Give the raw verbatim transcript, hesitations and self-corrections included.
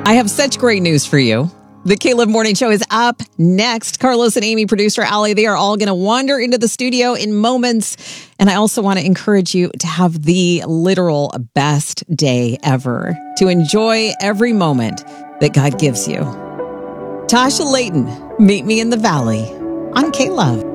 I have such great news for you. The K-Love Morning Show is up next. Carlos and Amy, producer Allie, they are all going to wander into the studio in moments. And I also want to encourage you to have the literal best day ever, to enjoy every moment that God gives you. Tasha Layton, Meet Me in the Valley on K-Love.